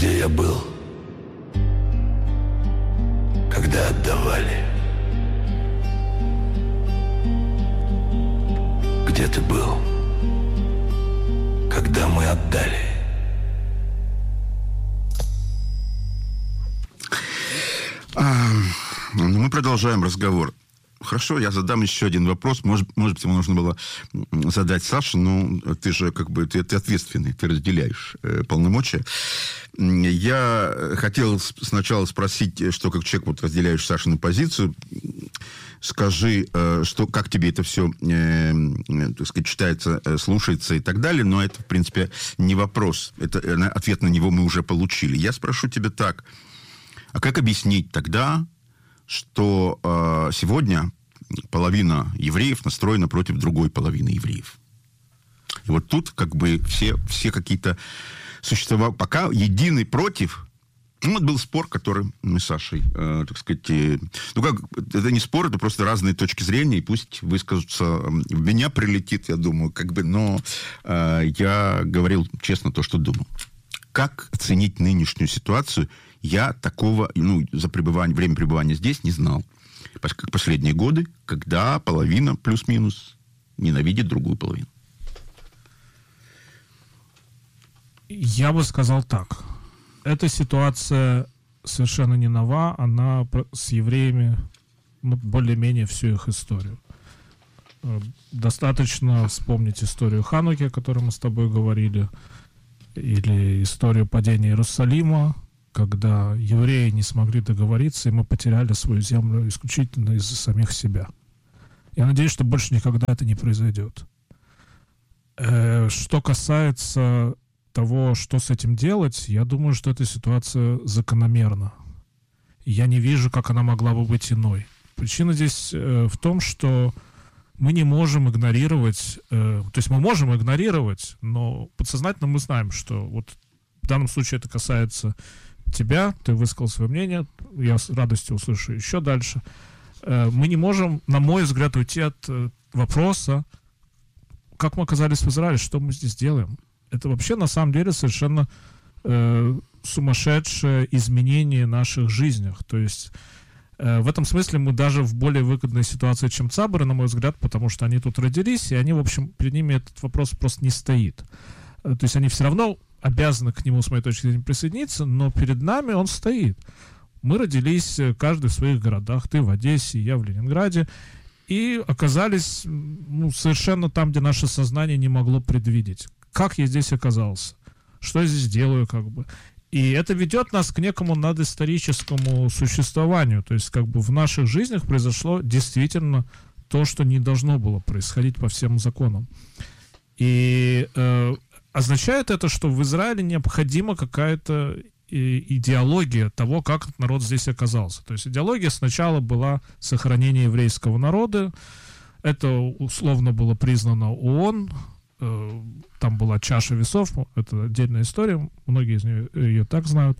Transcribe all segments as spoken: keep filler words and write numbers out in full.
Где я был, когда отдавали? Где ты был, когда мы отдали? А, ну, мы продолжаем разговор. Хорошо, я задам еще один вопрос. Может, может быть, ему нужно было задать Саше, но ты же как бы ты, ты ответственный, ты разделяешь э, полномочия. Я хотел сначала спросить, что как человек вот разделяешь Сашину позицию, скажи, э, что, как тебе это все, э, так сказать, читается, э, слушается и так далее, но это, в принципе, не вопрос. Это, э, ответ на него мы уже получили. Я спрошу тебя так. А как объяснить тогда, что э, сегодня половина евреев настроена против другой половины евреев? И вот тут как бы все, все какие-то существовали, пока единый против. Ну, вот был спор, который мы с Сашей, э, так сказать, э, ну как, это не спор, это просто разные точки зрения, и пусть выскажутся, в меня прилетит, я думаю, как бы, но э, я говорил честно то, что думал. Как оценить нынешнюю ситуацию? Я такого, ну, за пребывание, время пребывания здесь не знал. Как последние годы, когда половина плюс-минус ненавидит другую половину. Я бы сказал так. Эта ситуация совершенно не нова. Она с евреями, ну, более-менее всю их историю. Достаточно вспомнить историю Хануки, о которой мы с тобой говорили, или историю падения Иерусалима, когда евреи не смогли договориться, и мы потеряли свою землю исключительно из-за самих себя. Я надеюсь, что больше никогда это не произойдет. Э, что касается того, что с этим делать, я думаю, что эта ситуация закономерна. Я не вижу, как она могла бы быть иной. Причина здесь э, в том, что мы не можем игнорировать, э, то есть мы можем игнорировать, но подсознательно мы знаем, что вот в данном случае это касается тебя, ты высказал свое мнение, я с радостью услышу еще дальше. Э, мы не можем, на мой взгляд, уйти от э, вопроса, как мы оказались в Израиле, что мы здесь делаем. Это вообще на самом деле совершенно э, сумасшедшее изменение в наших жизнях. То есть э, в этом смысле мы даже в более выгодной ситуации, чем цабры, на мой взгляд, потому что они тут родились, и они, в общем, перед ними этот вопрос просто не стоит. Э, то есть они все равно обязаны к нему, с моей точки зрения, присоединиться, но перед нами он стоит. Мы родились каждый в своих городах, ты в Одессе, я в Ленинграде, и оказались, ну, совершенно там, где наше сознание не могло предвидеть. Как я здесь оказался? Что я здесь делаю, как бы? И это ведет нас к некому надисторическому существованию. То есть, как бы в наших жизнях произошло действительно то, что не должно было происходить по всем законам. И э, означает это, что в Израиле необходима какая-то идеология того, как этот народ здесь оказался. То есть идеология сначала была сохранение еврейского народа. Это условно было признано ООН. Там была чаша весов, это отдельная история, многие из нее ее так знают.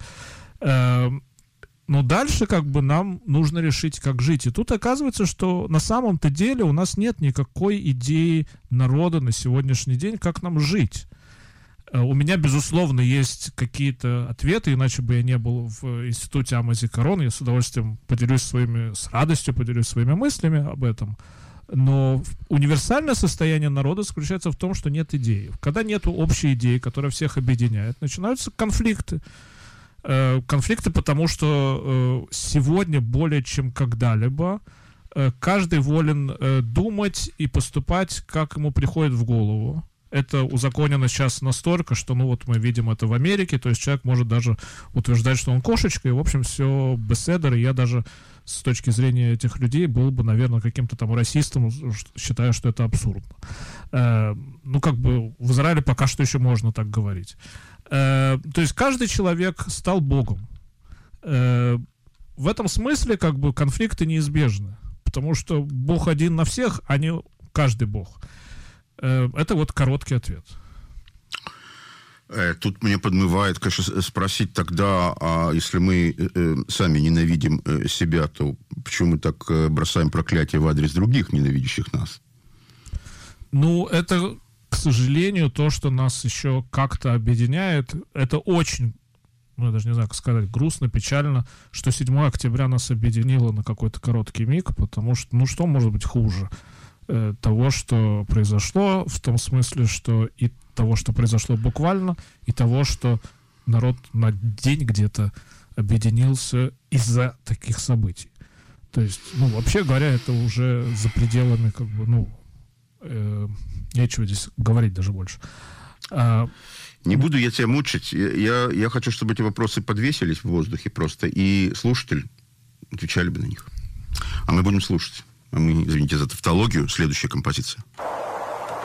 Но дальше как бы нам нужно решить, как жить. И тут оказывается, что на самом-то деле у нас нет никакой идеи народа на сегодняшний день, как нам жить. У меня, безусловно, есть какие-то ответы, иначе бы я не был в институте Ама-Зикарон. Я с удовольствием поделюсь своими, с радостью поделюсь своими мыслями об этом. Но универсальное состояние народа заключается в том, что нет идеи. Когда нет общей идеи, которая всех объединяет, начинаются конфликты. Э, конфликты потому, что э, сегодня более чем когда-либо э, каждый волен э, думать и поступать, как ему приходит в голову. Это узаконено сейчас настолько, что, ну вот мы видим это в Америке, то есть человек может даже утверждать, что он кошечка, и, в общем, все беседер, и я даже с точки зрения этих людей был бы, наверное, каким-то там расистом, считаю, что это абсурдно. Э, ну, как бы в Израиле пока что еще можно так говорить. Э, то есть каждый человек стал богом. Э, в этом смысле, как бы, конфликты неизбежны, потому что Бог один на всех, а не каждый бог. Это вот короткий ответ. Тут мне подмывает, конечно, спросить тогда, а если мы э, сами ненавидим э, себя, то почему мы так э, бросаем проклятие в адрес других, ненавидящих нас? Ну, это, к сожалению, то, что нас еще как-то объединяет. Это очень ну, я даже не знаю, как сказать, грустно, печально, что седьмое октября нас объединило на какой-то короткий миг, потому что, ну, что может быть хуже э, того, что произошло, в том смысле, что и того, что произошло буквально, и того, что народ на день где-то объединился из-за таких событий. То есть, ну, вообще говоря, это уже за пределами, как бы, ну, э, нечего здесь говорить даже больше. А, Не буду я тебя мучить. Я, я хочу, чтобы эти вопросы подвесились в воздухе просто, и слушатель отвечали бы на них. А мы будем слушать. А мы, извините за тавтологию, следующая композиция.